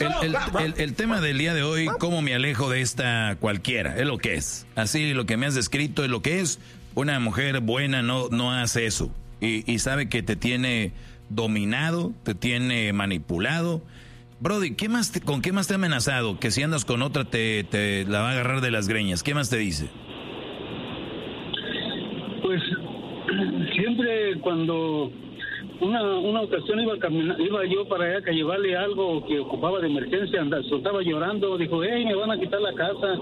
el tema del día de hoy, cómo me alejo de esta cualquiera, es lo que es. Así lo que me has descrito es lo que es. Una mujer buena no hace eso. Y sabe que te tiene dominado, te tiene manipulado. Brody, ¿con qué más te ha amenazado? Que si andas con otra te la va a agarrar de las greñas. ¿Qué más te dice? Pues siempre cuando una ocasión iba yo para allá a llevarle algo que ocupaba de emergencia, estaba llorando, dijo, hey, me van a quitar la casa.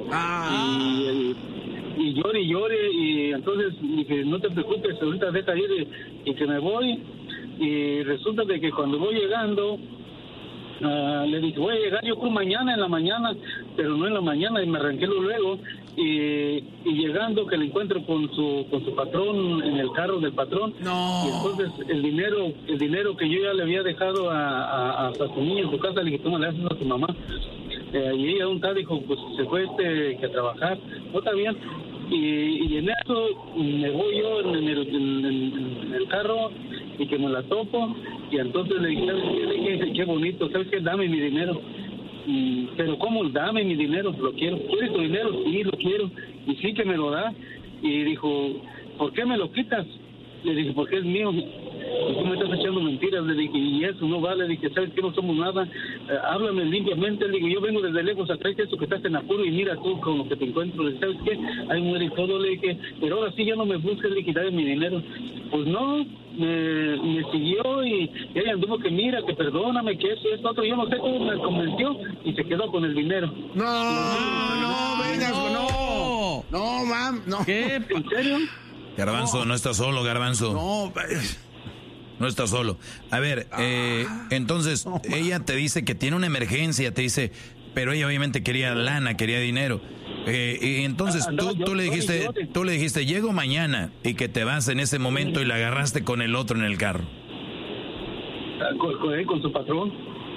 Y llore, y entonces dije, no te preocupes, ahorita deja ir y que me voy. Y resulta de que cuando voy llegando, le dije, voy a llegar yo creo mañana en la mañana, pero no en la mañana, y me arranqué luego. Y llegando que le encuentro con su patrón en el carro del patrón. No. Y entonces el dinero que yo ya le había dejado a su niña en su casa, le dije, toma, le haces a tu mamá. Y ella un tal dijo, pues se fue que a trabajar. No, está bien. Y en eso me voy yo en el carro y que me la topo. Y entonces le dije, ¿sabes qué? Le dije, qué bonito, ¿sabes qué? Dame mi dinero. Pero ¿cómo? Dame mi dinero, lo quiero. ¿Quieres tu dinero? Sí, lo quiero. Y sí que me lo da. Y dijo, ¿por qué me lo quitas? Le dije, porque es mío. Y tú me estás echando mentiras. Le dije, y eso no vale. Le dije, ¿sabes qué? No somos nada. Háblame limpiamente. Le digo, yo vengo desde lejos a traerte eso que estás en apuro y mira tú con lo que te encuentro. Le dije, ¿sabes qué? Ahí muere y todo. Le dije, pero ahora sí ya no me busques. Le dije, dame mi dinero. Pues no, me siguió y ella anduvo que mira, que perdóname, que eso, esto, otro. Yo no sé cómo me convenció y se quedó con el dinero. No, mam, no. ¿Qué? ¿En serio? Garbanzo, no estás solo, Garbanzo. No estás solo. A ver, entonces, ella te dice que tiene una emergencia, te dice, pero ella obviamente quería lana, quería dinero. Y entonces tú le dijiste, llego mañana, y que te vas en ese momento y la agarraste con el otro en el carro. Con su patrón.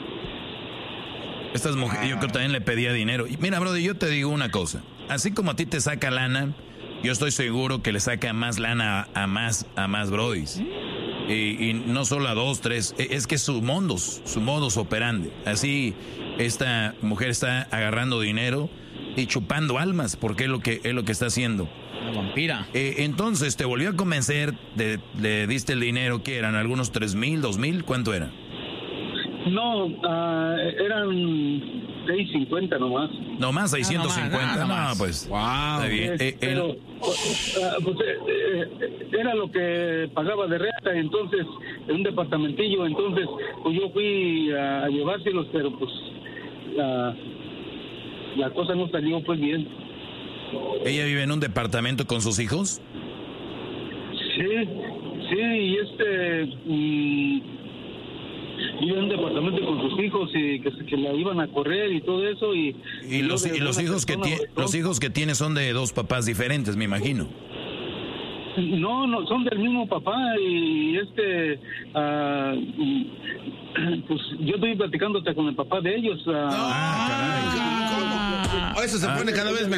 Estas mujeres, yo creo que también le pedía dinero. Y mira, brother, yo te digo una cosa. Así como a ti te saca lana, yo estoy seguro que le saca más lana a más brodis. Y no solo a 2, 3, es que su modus operandi. Así esta mujer está agarrando dinero y chupando almas, porque es lo que está haciendo. Una vampira. Entonces te volvió a convencer, le diste el dinero, ¿qué eran? ¿Algunos 3,000, 2,000? ¿Cuánto era? No, eran 650 nomás. ¿Nomás 650? Nada más. No, pues. Wow. Está bien. Pero, era lo que pagaba de renta, entonces, en un departamentillo. Entonces, pues yo fui a llevárselos, pero pues la cosa no salió pues bien. ¿Ella vive en un departamento con sus hijos? Sí, y vive en un departamento con sus hijos y que la iban a correr y todo eso. Y los hijos que tiene son de 2 papás diferentes, me imagino. No, son del mismo papá y pues yo estoy platicando hasta con el papá de ellos. Eso se pone cada vez mejor.